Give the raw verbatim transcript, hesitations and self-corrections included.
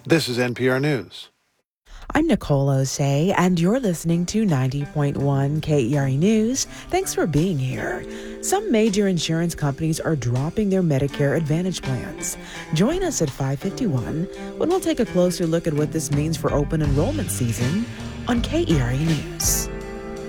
This is N P R News. I'm Nicole Osei, and you're listening to ninety point one K E R A News. Thanks for being here. Some major insurance companies are dropping their Medicare Advantage plans. Join us at five fifty-one when we'll take a closer look at what this means for open enrollment season on K E R A News.